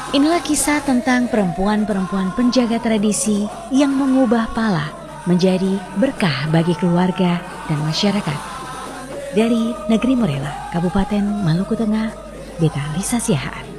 Inilah kisah tentang perempuan-perempuan penjaga tradisi yang mengubah pala menjadi berkah bagi keluarga dan masyarakat. Dari Negeri Morela, Kabupaten Maluku Tengah, Beta Lisa Siahaan.